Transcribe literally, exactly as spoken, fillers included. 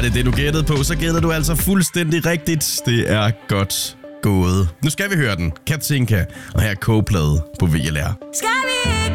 det det, du gættede på, så gætter du altså fuldstændig rigtigt. Det er godt gået. Nu skal vi høre den. Katinka, og her er Coldplay på V L R. Skal vi ikke